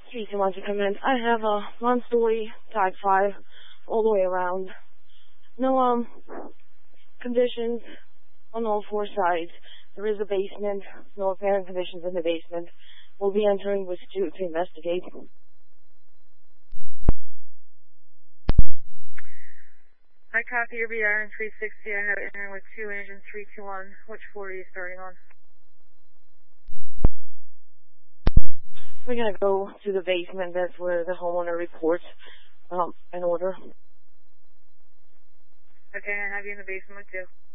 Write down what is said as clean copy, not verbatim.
Casey wants to come in. I have a one-story type 5 all the way around. No conditions on all 4 sides. There is a basement. No apparent conditions in the basement. We'll be entering with Stu to investigate. I copy your BR in 360. I have entering with 2 engine 321. Which 4 are you starting on? We're going to go to the basement. That's where the homeowner reports an order. Okay, I have you in the basement with 2.